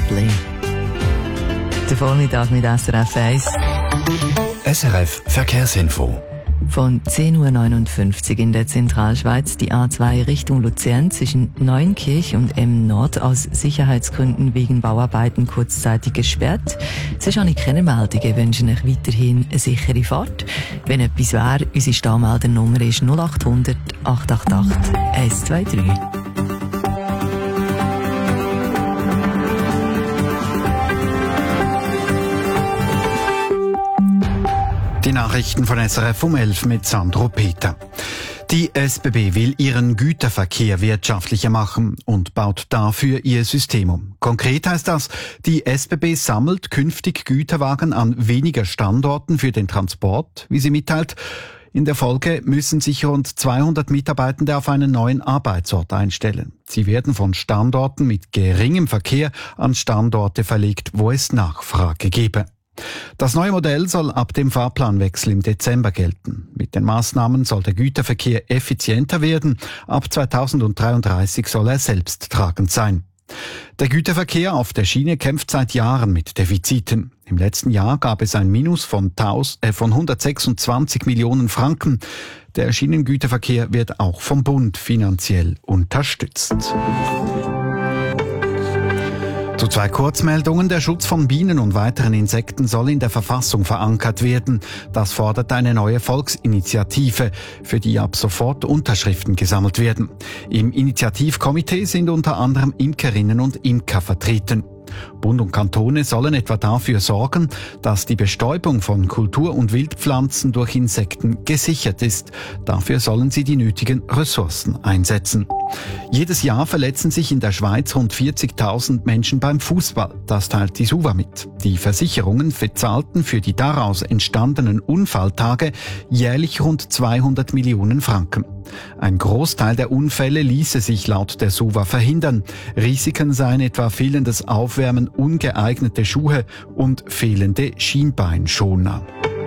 Coldplay. Der Vormittag mit SRF 1. SRF Verkehrsinfo. Von 10.59 Uhr in der Zentralschweiz die A2 Richtung Luzern zwischen Neunkirch und Nord aus Sicherheitsgründen wegen Bauarbeiten kurzzeitig gesperrt. Sonst keine Meldungen, wünschen euch weiterhin eine sichere Fahrt. Wenn etwas wäre, unsere Stahmeldernummer ist 0800 888 123. Die Nachrichten von SRF um 11 mit Sandro Peter. Die SBB will ihren Güterverkehr wirtschaftlicher machen und baut dafür ihr System um. Konkret heißt das, die SBB sammelt künftig Güterwagen an weniger Standorten für den Transport, wie sie mitteilt. In der Folge müssen sich rund 200 Mitarbeitende auf einen neuen Arbeitsort einstellen. Sie werden von Standorten mit geringem Verkehr an Standorte verlegt, wo es Nachfrage gebe. Das neue Modell soll ab dem Fahrplanwechsel im Dezember gelten. Mit den Maßnahmen soll der Güterverkehr effizienter werden. Ab 2033 soll er selbsttragend sein. Der Güterverkehr auf der Schiene kämpft seit Jahren mit Defiziten. Im letzten Jahr gab es ein Minus von 126 Millionen Franken. Der Schienengüterverkehr wird auch vom Bund finanziell unterstützt. Zu zwei Kurzmeldungen. Der Schutz von Bienen und weiteren Insekten soll in der Verfassung verankert werden. Das fordert eine neue Volksinitiative, für die ab sofort Unterschriften gesammelt werden. Im Initiativkomitee sind unter anderem Imkerinnen und Imker vertreten. Bund und Kantone sollen etwa dafür sorgen, dass die Bestäubung von Kultur- und Wildpflanzen durch Insekten gesichert ist. Dafür sollen sie die nötigen Ressourcen einsetzen. Jedes Jahr verletzen sich in der Schweiz rund 40.000 Menschen beim Fußball. Das teilt die SUVA mit. Die Versicherungen bezahlten für die daraus entstandenen Unfalltage jährlich rund 200 Millionen Franken. Ein Großteil der Unfälle ließe sich laut der SUVA verhindern. Risiken seien etwa fehlendes Aufwärmen, ungeeignete Schuhe und fehlende Schienbeinschoner.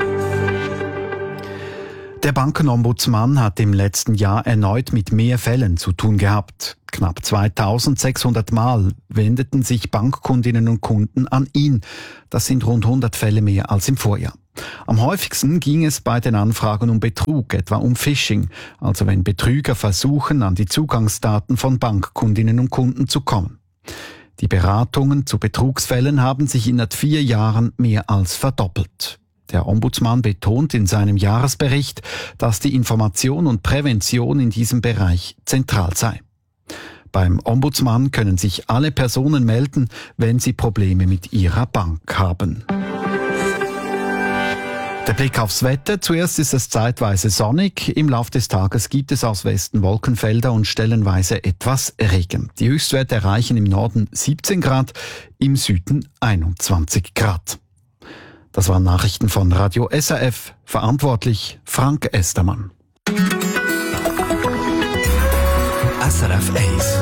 Der Bankenombudsmann hat im letzten Jahr erneut mit mehr Fällen zu tun gehabt. Knapp 2600 Mal wendeten sich Bankkundinnen und Kunden an ihn. Das sind rund 100 Fälle mehr als im Vorjahr. Am häufigsten ging es bei den Anfragen um Betrug, etwa um Phishing, also wenn Betrüger versuchen, an die Zugangsdaten von Bankkundinnen und Kunden zu kommen. Die Beratungen zu Betrugsfällen haben sich in 4 Jahren mehr als verdoppelt. Der Ombudsmann betont in seinem Jahresbericht, dass die Information und Prävention in diesem Bereich zentral sei. Beim Ombudsmann können sich alle Personen melden, wenn sie Probleme mit ihrer Bank haben. Der Blick aufs Wetter. Zuerst ist es zeitweise sonnig. Im Laufe des Tages gibt es aus Westen Wolkenfelder und stellenweise etwas Regen. Die Höchstwerte erreichen im Norden 17 Grad, im Süden 21 Grad. Das waren Nachrichten von Radio SRF. Verantwortlich Frank Estermann. SRF 1.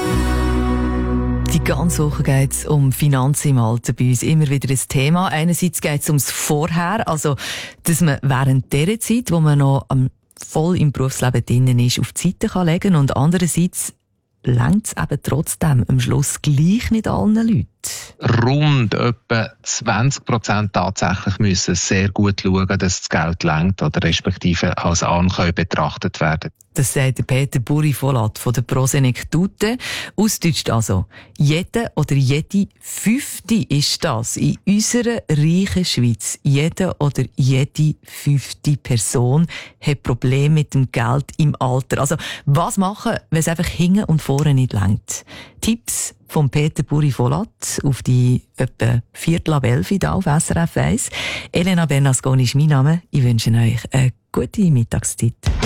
Die ganze Woche geht es um Finanzen im Alter bei uns. Immer wieder ein Thema. Einerseits geht es ums Vorher, also dass man während der Zeit, wo man noch voll im Berufsleben drinnen ist, auf die Seite legen kann. Und andererseits reicht es eben trotzdem am Schluss gleich nicht allen Leuten. Rund etwa 20% tatsächlich müssen sehr gut schauen, dass das Geld reicht oder respektive als Ankäufe betrachtet werden. Das sagt Peter Buri-Volat von der Prosenektute. Ausdeutscht also, jeder oder jede Fünfte ist das in unserer reichen Schweiz. Jeder oder jede 5. Person hat Probleme mit dem Geld im Alter. Also, was machen, wenn es einfach hinten und vorne nicht reicht? Tipps von Peter Buri-Volat auf die etwa 10:45 hier auf SRF 1. Elena Bernasconi ist mein Name. Ich wünsche euch eine gute Mittagszeit.